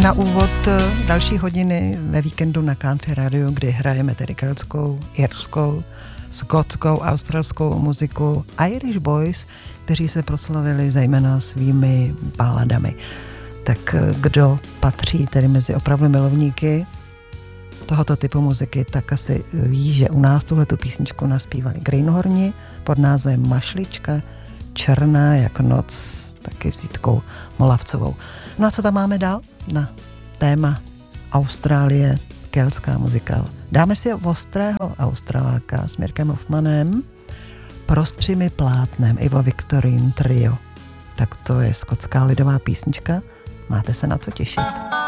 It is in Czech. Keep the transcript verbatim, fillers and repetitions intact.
Na úvod další hodiny ve víkendu na Country Radio, kdy hrajeme tedy keltskou, irskou, skotskou, australskou muziku Irish Boys, kteří se proslavili zejména svými baladami. Tak kdo patří tedy mezi opravdu milovníky tohoto typu muziky, tak asi ví, že u nás tuhletu písničku naspívali Greenhorni pod názvem Mašlička, černá jak noc, taky s Jitkou Molavcovou. No a co tam máme dál na téma Austrálie, keltská muzika? Dáme si ostrého Australáka s Mirkem Hoffmanem, Prostřimi plátnem, Ivo Victorin Trio. Tak to je skotská lidová písnička, máte se na co těšit.